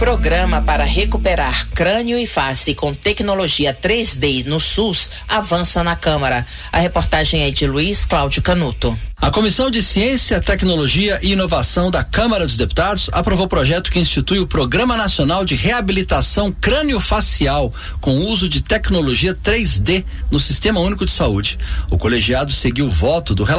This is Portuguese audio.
Programa para recuperar crânio e face com tecnologia 3D no SUS avança na Câmara. A reportagem é de Luiz Cláudio Canuto. A Comissão de Ciência, Tecnologia e Inovação da Câmara dos Deputados aprovou o projeto que institui o Programa Nacional de Reabilitação Crâniofacial com uso de tecnologia 3D no Sistema Único de Saúde. O colegiado seguiu o voto do relator